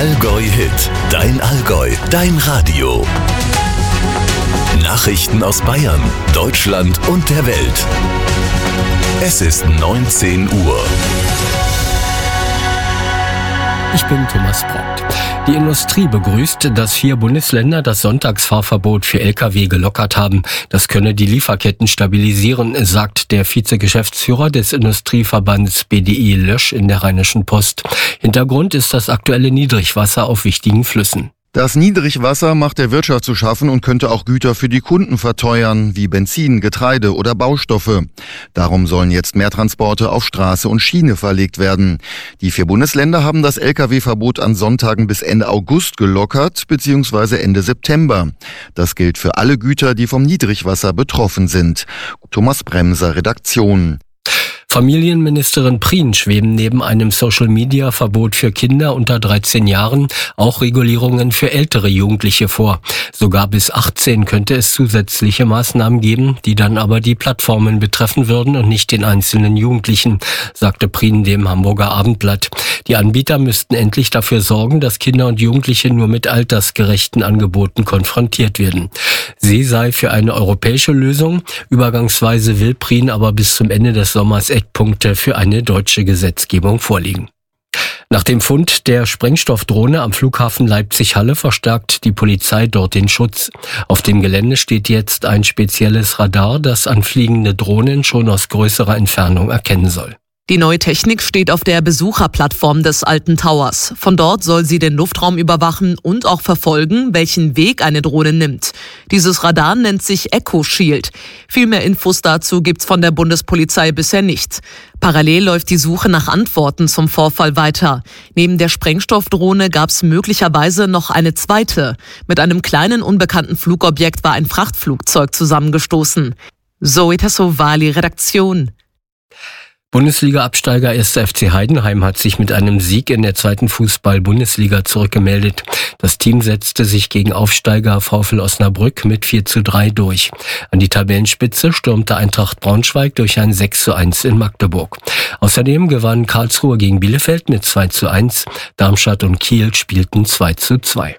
Allgäu Hit, dein Allgäu, dein Radio. Nachrichten aus Bayern, Deutschland und der Welt. Es ist 19 Uhr. Ich bin Thomas Brandt. Die Industrie begrüßt, dass 4 Bundesländer das Sonntagsfahrverbot für Lkw gelockert haben. Das könne die Lieferketten stabilisieren, sagt der Vizegeschäftsführer des Industrieverbands BDI Lösch in der Rheinischen Post. Hintergrund ist das aktuelle Niedrigwasser auf wichtigen Flüssen. Das Niedrigwasser macht der Wirtschaft zu schaffen und könnte auch Güter für die Kunden verteuern, wie Benzin, Getreide oder Baustoffe. Darum sollen jetzt mehr Transporte auf Straße und Schiene verlegt werden. Die 4 Bundesländer haben das Lkw-Verbot an Sonntagen bis Ende August gelockert, bzw. Ende September. Das gilt für alle Güter, die vom Niedrigwasser betroffen sind. Thomas Bremser, Redaktion. Familienministerin Prien schweben neben einem Social-Media-Verbot für Kinder unter 13 Jahren auch Regulierungen für ältere Jugendliche vor. Sogar bis 18 könnte es zusätzliche Maßnahmen geben, die dann aber die Plattformen betreffen würden und nicht den einzelnen Jugendlichen, sagte Prien dem Hamburger Abendblatt. Die Anbieter müssten endlich dafür sorgen, dass Kinder und Jugendliche nur mit altersgerechten Angeboten konfrontiert werden. Sie sei für eine europäische Lösung. Übergangsweise will Prien aber bis zum Ende des Sommers Eckpunkte für eine deutsche Gesetzgebung vorliegen. Nach dem Fund der Sprengstoffdrohne am Flughafen Leipzig-Halle verstärkt die Polizei dort den Schutz. Auf dem Gelände steht jetzt ein spezielles Radar, das anfliegende Drohnen schon aus größerer Entfernung erkennen soll. Die neue Technik steht auf der Besucherplattform des Alten Towers. Von dort soll sie den Luftraum überwachen und auch verfolgen, welchen Weg eine Drohne nimmt. Dieses Radar nennt sich Echo Shield. Viel mehr Infos dazu gibt's von der Bundespolizei bisher nicht. Parallel läuft die Suche nach Antworten zum Vorfall weiter. Neben der Sprengstoffdrohne gab's möglicherweise noch eine zweite. Mit einem kleinen unbekannten Flugobjekt war ein Frachtflugzeug zusammengestoßen. Zoe Tassovali, Redaktion. Bundesliga-Absteiger 1. FC Heidenheim hat sich mit einem Sieg in der 2. Fußball-Bundesliga zurückgemeldet. Das Team setzte sich gegen Aufsteiger VfL Osnabrück mit 4:3 durch. An die Tabellenspitze stürmte Eintracht Braunschweig durch ein 6:1 in Magdeburg. Außerdem gewann Karlsruhe gegen Bielefeld mit 2:1. Darmstadt und Kiel spielten 2:2.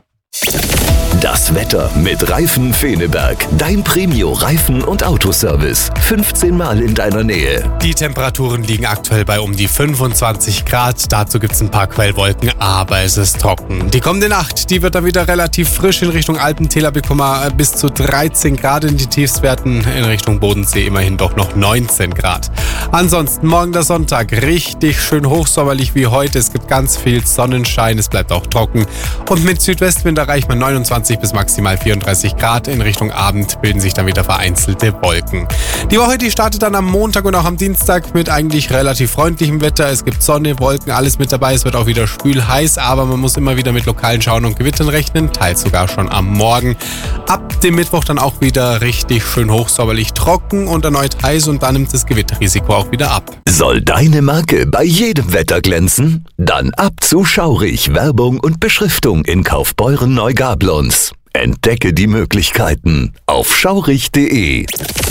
Das Wetter mit Reifen Feneberg. Dein Premio-Reifen- und Autoservice. 15 Mal in deiner Nähe. Die Temperaturen liegen aktuell bei um die 25 Grad. Dazu gibt es ein paar Quellwolken, aber es ist trocken. Die kommende Nacht, die wird dann wieder relativ frisch. In Richtung Alpentäler bekommen wir bis zu 13 Grad in die Tiefstwerten. In Richtung Bodensee immerhin doch noch 19 Grad. Ansonsten morgen der Sonntag. Richtig schön hochsommerlich wie heute. Es gibt ganz viel Sonnenschein. Es bleibt auch trocken. Und mit Südwestwind erreicht man 29 bis maximal 34 Grad. In Richtung Abend bilden sich dann wieder vereinzelte Wolken. Die Woche, die startet dann am Montag und auch am Dienstag mit eigentlich relativ freundlichem Wetter. Es gibt Sonne, Wolken, alles mit dabei. Es wird auch wieder schwül heiß, aber man muss immer wieder mit lokalen Schauern und Gewittern rechnen, teils sogar schon am Morgen. Ab dem Mittwoch dann auch wieder richtig schön hochsommerlich trocken und erneut heiß und dann nimmt das Gewitterrisiko auch wieder ab. Soll deine Marke bei jedem Wetter glänzen? Dann ab zu Schaurig, Werbung und Beschriftung in Kaufbeuren-Neugablonz. Entdecke die Möglichkeiten auf schaurig.de.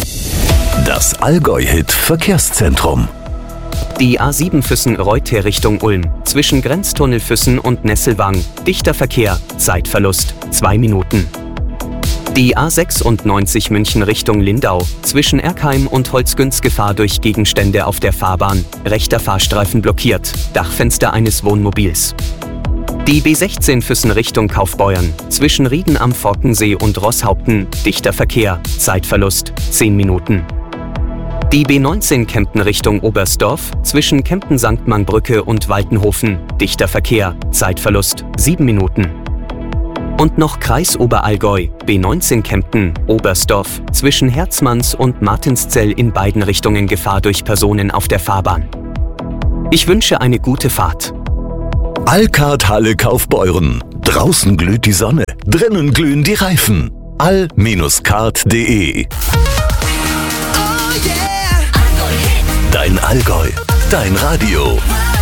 Das Allgäu-Hit Verkehrszentrum. Die A7 Füssen-Reuter Richtung Ulm. Zwischen Grenztunnel Füssen und Nesselwang. Dichter Verkehr. Zeitverlust 2 Minuten. Die A96 München Richtung Lindau. Zwischen Erkheim und Holzgünz Gefahr durch Gegenstände auf der Fahrbahn. Rechter Fahrstreifen blockiert. Dachfenster eines Wohnmobils. Die B16 Füssen Richtung Kaufbeuern. Zwischen Rieden am Forkensee und Rosshaupten. Dichter Verkehr. Zeitverlust 10 Minuten. Die B19 Kempten Richtung Oberstdorf. Zwischen Kempten-Sanktmannbrücke und Waltenhofen. Dichter Verkehr. Zeitverlust 7 Minuten. Und noch Kreis Oberallgäu. B19 Kempten, Oberstdorf. Zwischen Herzmanns und Martinszell in beiden Richtungen Gefahr durch Personen auf der Fahrbahn. Ich wünsche eine gute Fahrt. Alcard Halle Kaufbeuren. Draußen glüht die Sonne, drinnen glühen die Reifen. all-card.de. Dein Allgäu, dein Radio.